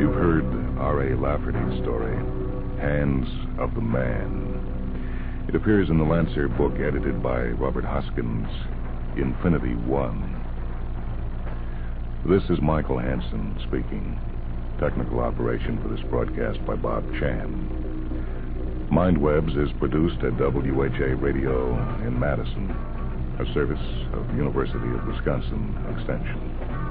You've heard R.A. Lafferty's story, Hands of the Man. It appears in the Lancer book edited by Robert Hoskins, Infinity One. This is Michael Hansen speaking. Technical operation for this broadcast by Bob Chan. MindWebs is produced at WHA Radio in Madison, a service of University of Wisconsin Extension.